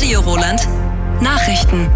Radio Roland Nachrichten.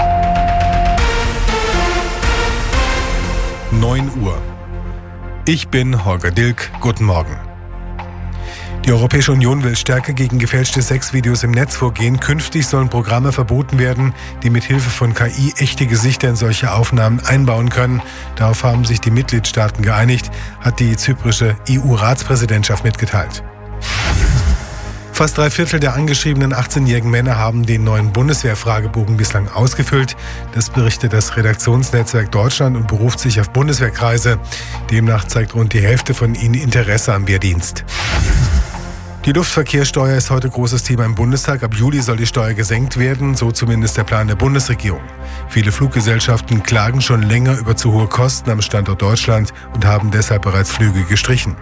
9 Uhr. Ich bin Holger Dilk. Guten Morgen. Die Europäische Union will stärker gegen gefälschte Sexvideos im Netz vorgehen. Künftig sollen Programme verboten werden, die mit Hilfe von KI echte Gesichter in solche Aufnahmen einbauen können. Darauf haben sich die Mitgliedstaaten geeinigt, hat die zyprische EU-Ratspräsidentschaft mitgeteilt. Fast 3/4 der angeschriebenen 18-jährigen Männer haben den neuen Bundeswehr-Fragebogen bislang ausgefüllt. Das berichtet das Redaktionsnetzwerk Deutschland und beruft sich auf Bundeswehrkreise. Demnach zeigt rund die Hälfte von ihnen Interesse am Wehrdienst. Die Luftverkehrssteuer ist heute großes Thema im Bundestag. Ab Juli soll die Steuer gesenkt werden, so zumindest der Plan der Bundesregierung. Viele Fluggesellschaften klagen schon länger über zu hohe Kosten am Standort Deutschland und haben deshalb bereits Flüge gestrichen.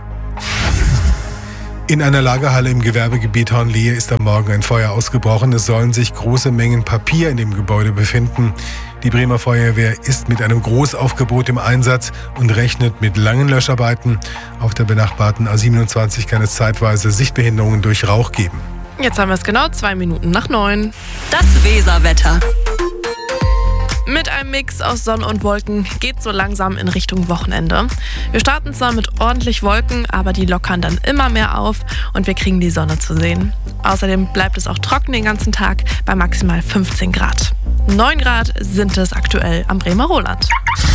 In einer Lagerhalle im Gewerbegebiet Hornlehe ist am Morgen ein Feuer ausgebrochen. Es sollen sich große Mengen Papier in dem Gebäude befinden. Die Bremer Feuerwehr ist mit einem Großaufgebot im Einsatz und rechnet mit langen Löscharbeiten. Auf der benachbarten A27 kann es zeitweise Sichtbehinderungen durch Rauch geben. Jetzt haben wir es genau 2 Minuten nach 9. Das Weserwetter. Mit einem Mix aus Sonne und Wolken geht so langsam in Richtung Wochenende. Wir starten zwar mit ordentlich Wolken, aber die lockern dann immer mehr auf und wir kriegen die Sonne zu sehen. Außerdem bleibt es auch trocken den ganzen Tag bei maximal 15 Grad. 9 Grad sind es aktuell am Bremer Roland.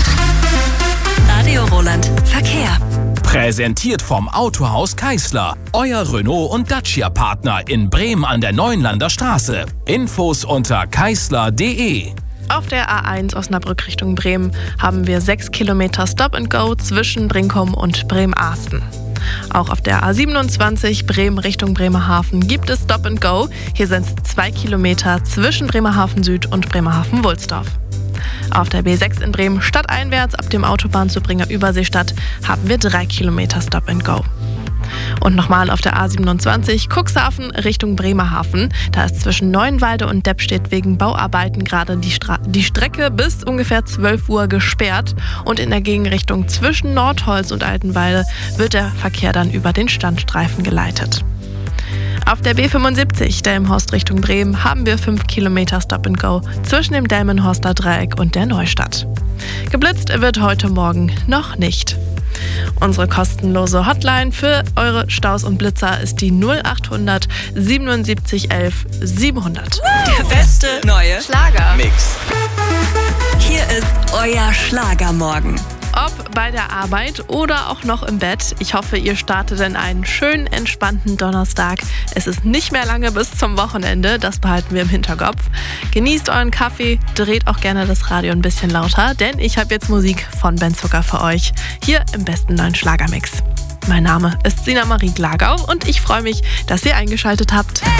Radio Roland Verkehr. Präsentiert vom Autohaus Keisler. Euer Renault- und Dacia-Partner in Bremen an der Neuenlander Straße. Infos unter keisler.de. Auf der A1 Osnabrück Richtung Bremen haben wir 6 Kilometer Stop-and-Go zwischen Brinkum und Bremerhaven. Auch auf der A27 Bremen Richtung Bremerhaven gibt es Stop-and-Go. Hier sind es 2 Kilometer zwischen Bremerhaven Süd und Bremerhaven-Wulsdorf. Auf der B6 in Bremen stadteinwärts ab dem Autobahnzubringer Überseestadt haben wir 3 Kilometer Stop-and-Go. Und nochmal auf der A27 Cuxhaven Richtung Bremerhaven. Da ist zwischen Neuenwalde und Deppstedt wegen Bauarbeiten gerade die Strecke bis ungefähr 12 Uhr gesperrt. Und in der Gegenrichtung zwischen Nordholz und Altenwalde wird der Verkehr dann über den Standstreifen geleitet. Auf der B75 Delmenhorst Richtung Bremen haben wir 5 Kilometer Stop-and-Go zwischen dem Delmenhorster Dreieck und der Neustadt. Geblitzt wird heute Morgen noch nicht. Unsere kostenlose Hotline für eure Staus und Blitzer ist die 0800 77 11 700. Der beste neue Mix. Hier ist euer Schlagermorgen. Ob bei der Arbeit oder auch noch im Bett. Ich hoffe, ihr startet in einen schönen, entspannten Donnerstag. Es ist nicht mehr lange bis zum Wochenende, das behalten wir im Hinterkopf. Genießt euren Kaffee, dreht auch gerne das Radio ein bisschen lauter, denn ich habe jetzt Musik von Ben Zucker für euch. Hier im besten neuen Schlagermix. Mein Name ist Sina Marie Glagau und ich freue mich, dass ihr eingeschaltet habt.